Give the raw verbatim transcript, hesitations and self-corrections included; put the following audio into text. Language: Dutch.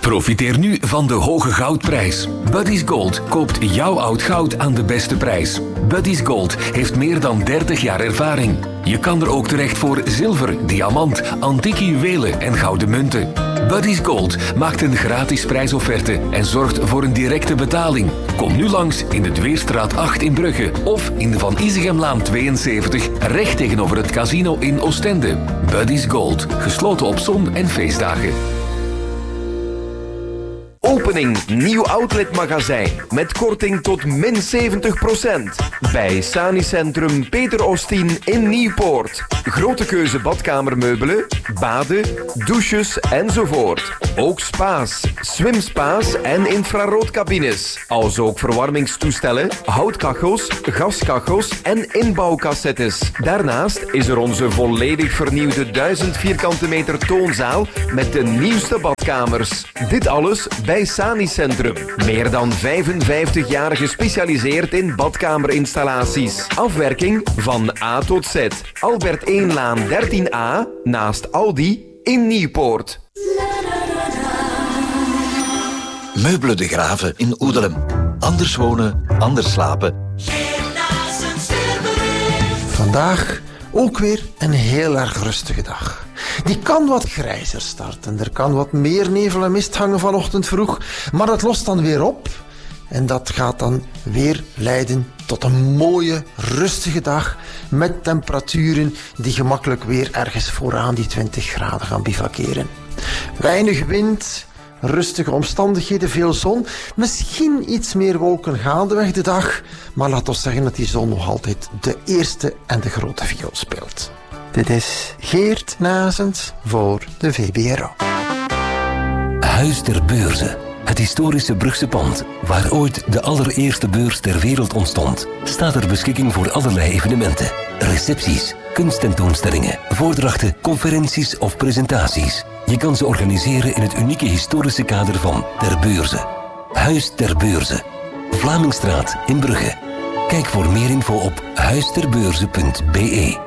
Profiteer nu van de hoge goudprijs. Buddy's Gold koopt jouw oud goud aan de beste prijs. Buddy's Gold heeft meer dan dertig jaar ervaring. Je kan er ook terecht voor zilver, diamant, antieke juwelen en gouden munten. Buddy's Gold maakt een gratis prijsofferte en zorgt voor een directe betaling. Kom nu langs in de Dweerstraat acht in Brugge of in de Van Isegemlaan tweeënzeventig, recht tegenover het casino in Oostende. Buddy's Gold, gesloten op zon- en feestdagen. Opening nieuw outletmagazijn met korting tot min zeventig procent. Bij Sani Centrum Peter Ostien in Nieuwpoort. Grote keuze badkamermeubelen, baden, douches enzovoort. Ook spa's, swimspa's en infraroodcabines. Als ook verwarmingstoestellen, houtkachels, gaskachels en inbouwcassettes. Daarnaast is er onze volledig vernieuwde duizend vierkante meter toonzaal met de nieuwste badkamers. Dit alles bij Sani Centrum. Meer dan vijfenvijftig jaar gespecialiseerd in badkamerinstallaties. Afwerking van A tot Z. Albert Eenlaan dertien A naast Aldi in Nieuwpoort. Meubelen de Graven in Oedelem. Anders wonen, anders slapen. Vandaag ook weer een heel erg rustige dag. Die kan wat grijzer starten. Er kan wat meer nevel en mist hangen vanochtend vroeg. Maar dat lost dan weer op. En dat gaat dan weer leiden tot een mooie, rustige dag. Met temperaturen die gemakkelijk weer ergens vooraan die twintig graden gaan bivakeren. Weinig wind, rustige omstandigheden, veel zon. Misschien iets meer wolken gaandeweg de dag. Maar laat ons zeggen dat die zon nog altijd de eerste en de grote viool speelt. Dit is Geert Nazens voor de V B R O. Huis ter Beurze. Het historische Brugse pand, waar ooit de allereerste beurs ter wereld ontstond, staat ter beschikking voor allerlei evenementen. Recepties, kunsttentoonstellingen, voordrachten, conferenties of presentaties. Je kan ze organiseren in het unieke historische kader van Ter Beurze. Huis ter Beurze. Vlamingstraat in Brugge. Kijk voor meer info op huisterbeurze punt be.